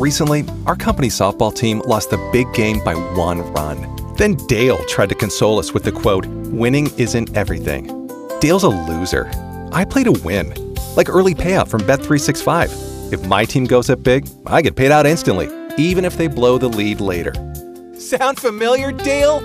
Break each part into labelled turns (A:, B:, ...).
A: Recently, our company softball team lost the big game by 1 run. Then Dale tried to console us with the quote, "Winning isn't everything." Dale's a loser. I play to win. Like early payout from Bet365. If my team goes up big, I get paid out instantly, even if they blow the lead later. Sound familiar, Dale?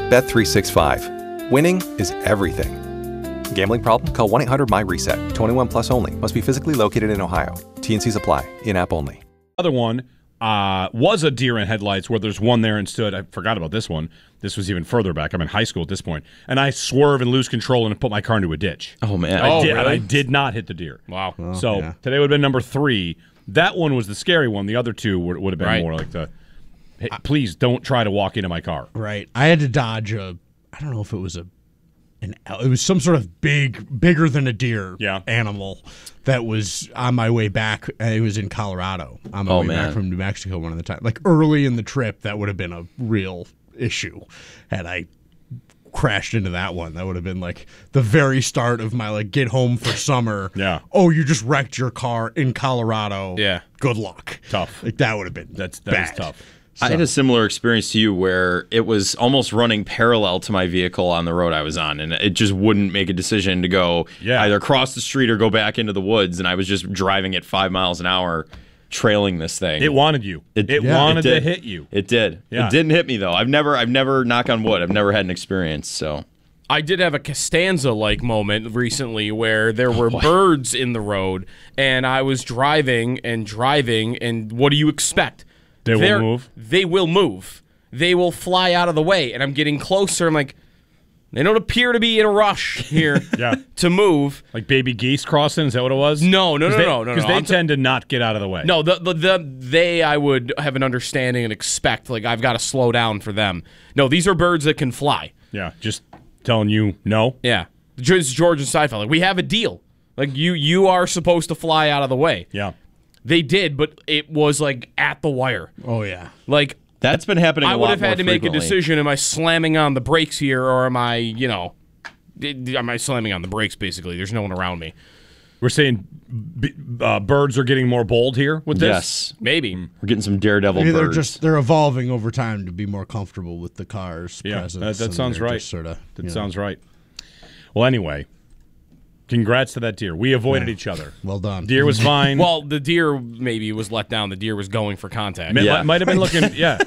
A: Bet365. Winning is everything. Gambling problem? Call 1-800-MY-RESET. 21 plus only. Must be physically located in Ohio. T&Cs apply. In-app only.
B: Other one was a deer in headlights where there's one there and stood. I forgot about this one. This was even further back. I'm in high school at this point. And I swerve and lose control and put my car into a ditch.
C: Oh, man.
B: Really?
C: And
B: I did not hit the deer.
D: Wow.
B: Today would have been number 3. That one was the scary one. The other two would have been more like the, hey, please don't try to walk into my car.
E: Right. I had to dodge I don't know if it was it was some sort of bigger than a deer animal that was on my way back. It was in Colorado on my way back from New Mexico one of the time. Like early in the trip, that would have been a real issue had I crashed into that one. That would have been like the very start of my get home for summer.
B: Yeah.
E: Oh, you just wrecked your car in Colorado.
D: Yeah.
E: Good luck.
B: Tough.
E: That would have been
B: that
E: bad.
B: is tough.
C: I had a similar experience to you where it was almost running parallel to my vehicle on the road I was on, and it just wouldn't make a decision to go either cross the street or go back into the woods, and I was just driving at 5 miles an hour trailing this thing.
B: It wanted you. It wanted to hit you.
C: It did.
B: Yeah.
C: It didn't hit me, though. I've never, knock on wood, I've never had an experience, so...
D: I did have a Costanza-like moment recently where there were birds in the road, and I was driving, and what do you expect?
B: They will move?
D: They will move. They will fly out of the way, and I'm getting closer. I'm like, they don't appear to be in a rush here to move.
B: Like baby geese crossing, is that what it was?
D: No.
B: Because they tend to not get out of the way.
D: No, they I would have an understanding and expect, like, I've got to slow down for them. No, these are birds that can fly.
B: Yeah, just telling you no.
D: Yeah. It's George and Seinfeld. Like, we have a deal. Like, you are supposed to fly out of the way.
B: Yeah.
D: They did, but it was, like, at the wire.
E: Oh, yeah.
D: Like,
C: that's been happening a lot
D: I
C: more
D: would have had to make a
C: frequently.
D: decision. Am I slamming on the brakes here, or am I, am I slamming on the brakes, basically? There's no one around me.
B: We're saying birds are getting more bold here with this?
C: Yes.
D: Maybe.
C: We're getting some daredevil
E: Maybe
C: birds.
E: they're evolving over time to be more comfortable with the car's presence.
B: that sounds right.
E: That
B: sounds right. Well, anyway, congrats to that deer. We avoided each other.
E: Well done.
B: Deer was fine.
D: Well, the deer maybe was let down. The deer was going for contact.
B: Might have been looking,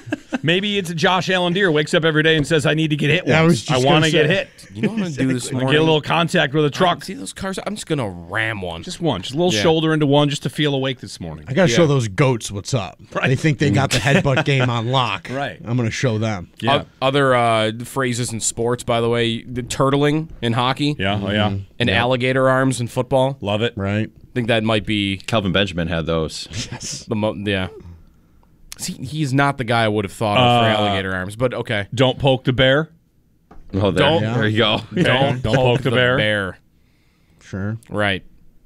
B: Maybe it's a Josh Allen deer wakes up every day and says, I need to get hit once. I want to get hit.
D: You know what I'm going to do this morning?
B: Get a little contact with a truck.
D: See those cars? I'm just going to ram one.
B: Just one. Just a little shoulder into one just to feel awake this morning.
E: I got to show those goats what's up.
B: Right.
E: They think they got the headbutt game on lock.
B: Right.
E: I'm going to show them.
B: Yeah.
D: Other phrases in sports, by the way, the turtling in hockey.
B: Yeah. Oh, yeah.
D: And alligator arms in football.
B: Love it.
E: Right.
D: I think that might be
C: Calvin Benjamin had those.
D: yeah. See, he's not the guy I would have thought of for alligator arms, but okay.
B: Don't poke the bear.
C: Oh, there you go.
D: Don't
B: poke the bear.
E: Sure.
D: Right.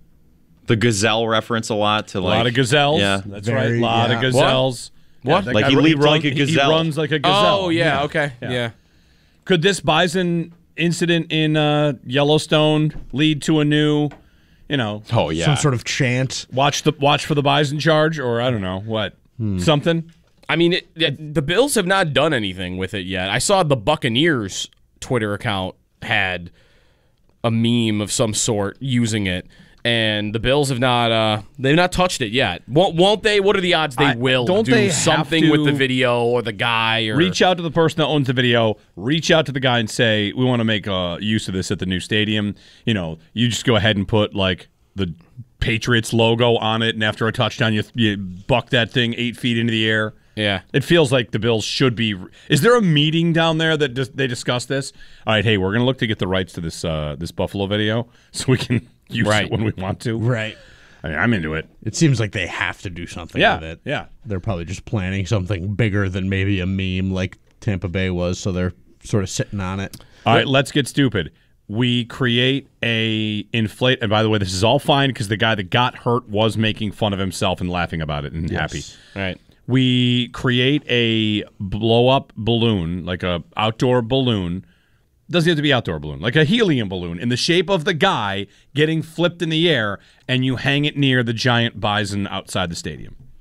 C: The gazelle reference a lot to
B: A lot of gazelles.
C: Yeah.
B: That's right. A lot of gazelles.
D: What?
B: Yeah,
C: Like he leaps like a gazelle.
B: He runs like a gazelle.
D: Oh, yeah, okay. Yeah.
B: Could this bison incident in Yellowstone lead to a new,
C: Oh, yeah.
E: Some sort of chant.
B: watch for the bison charge, or I don't know what something?
D: I mean, the Bills have not done anything with it yet. I saw the Buccaneers Twitter account had a meme of some sort using it, and the Bills have not they've not touched it yet. Won't they? What are the odds they will
B: don't
D: do
B: they have
D: something
B: to
D: with the video or the guy? Or
B: Reach out to the person that owns the video. Reach out to the guy and say, we want to make use of this at the new stadium. You just go ahead and put like the Patriots logo on it, and after a touchdown, you buck that thing 8 feet into the air.
D: Yeah.
B: It feels like the Bills should be. Is there a meeting down there that they discuss this? All right, hey, we're going to look to get the rights to this Buffalo video so we can use it when we want to.
E: Right.
B: I mean, I'm into it.
E: It seems like they have to do something with it.
B: Yeah.
E: They're probably just planning something bigger than maybe a meme like Tampa Bay was, so they're sort of sitting on it.
B: All right, let's get stupid. We create a inflate, and by the way, this is all fine because the guy that got hurt was making fun of himself and laughing about it and happy.
D: Right.
B: We create a blow-up balloon, like a outdoor balloon. Doesn't have to be outdoor balloon, like a helium balloon in the shape of the guy getting flipped in the air, and you hang it near the giant bison outside the stadium.